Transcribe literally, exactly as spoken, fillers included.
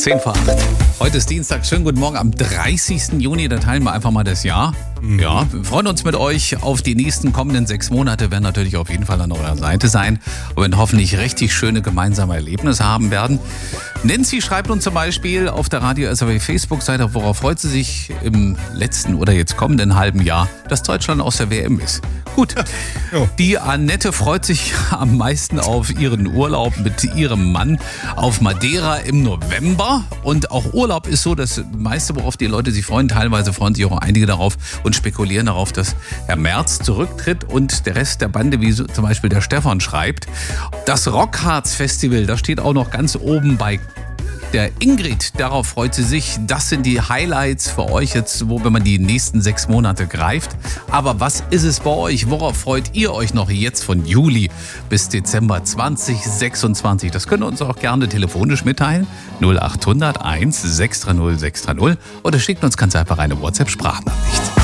zehn vor acht. Heute ist Dienstag. Schönen guten Morgen am dreißigsten Juni. Da teilen wir einfach mal das Jahr. Mhm. Ja, wir freuen uns mit euch auf die nächsten kommenden sechs Monate. Werden natürlich auf jeden Fall an eurer Seite sein und werden hoffentlich richtig schöne gemeinsame Erlebnisse haben werden. Nancy schreibt uns zum Beispiel auf der Radio S R W Facebook-Seite, worauf freut sie sich im letzten oder jetzt kommenden halben Jahr, dass Deutschland aus der W M ist. Gut, ja. Die Annette freut sich am meisten auf ihren Urlaub mit ihrem Mann auf Madeira im November. Und auch Urlaub ist so das meiste, worauf die Leute sich freuen. Teilweise freuen sich auch einige darauf und spekulieren darauf, dass Herr Merz zurücktritt und der Rest der Bande, wie so zum Beispiel der Stefan schreibt. Das Rockharz Festival, das steht auch noch ganz oben bei der Ingrid, darauf freut sie sich. Das sind die Highlights für euch jetzt, wo wenn man die nächsten sechs Monate greift. Aber was ist es bei euch? Worauf freut ihr euch noch jetzt von Juli bis Dezember zwanzig sechsundzwanzig? Das könnt ihr uns auch gerne telefonisch mitteilen. null acht hundert eins sechs drei null sechs drei null oder schickt uns ganz einfach eine WhatsApp-Sprachnachricht.